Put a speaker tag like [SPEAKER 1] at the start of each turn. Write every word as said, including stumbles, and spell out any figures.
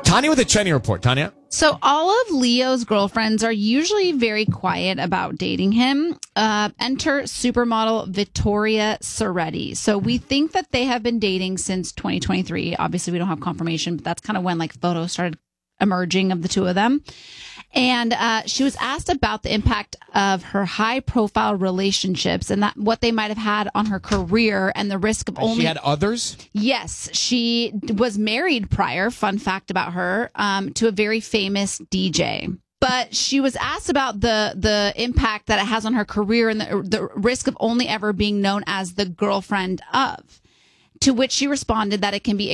[SPEAKER 1] Tanya with a trending report. Tanya?
[SPEAKER 2] So all of Leo's girlfriends are usually very quiet about dating him. Uh, enter supermodel Vittoria Soretti. So we think that they have been dating since twenty twenty-three. Obviously, we don't have confirmation, but that's kind of when like photos started emerging of the two of them. And uh, she was asked about the impact of her high-profile relationships and that what they might have had on her career and the risk of only...
[SPEAKER 1] She had others?
[SPEAKER 2] Yes. She was married prior, fun fact about her, um, to a very famous D J. But she was asked about the the impact that it has on her career and the, the risk of only ever being known as the girlfriend of. To which she responded that it can be